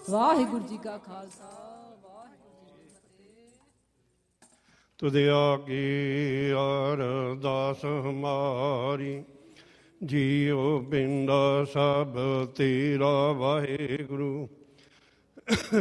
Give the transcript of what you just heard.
ਵਾਹਿਗੁਰੂ ਜੀ ਕਾ ਖਾਲਸਾ ਵਾਹਿਗੁਰੂ ਜੀ ਕੀ ਫਤਿਹ। ਤੁਧ ਆਗੇ ਅਰਦਾਸ ਹਮਾਰੀ, ਜੀਉ ਬਿੰਦਾ ਸਭ ਤੇਰਾ ਵਾਹਿਗੁਰੂ।